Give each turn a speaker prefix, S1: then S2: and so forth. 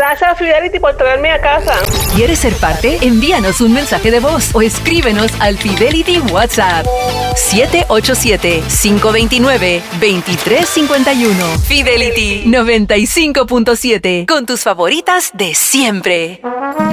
S1: Gracias, Fidelity, por traerme a casa.
S2: ¿Quieres ser parte? Envíanos un mensaje de voz o escríbenos al Fidelity WhatsApp 787-529-2351. Fidelity 95.7, con tus favoritas de siempre.